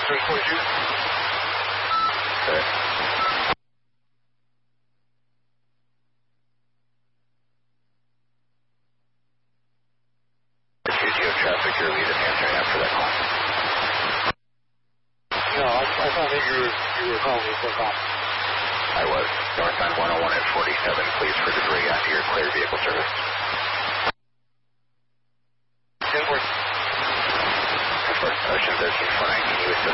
342. Good. Traffic, you're leaving answering after that call. No, I thought that you were calling me for a call. I was. Northbound 101 at 47, please for debris after your clear vehicle service. 10-4. Ocean 13 419, you would